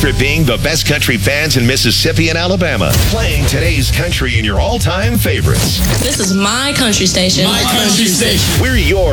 for being the best country fans in Mississippi and Alabama. Playing today's country and your all-time favorites. This is my country station. My country station. We're your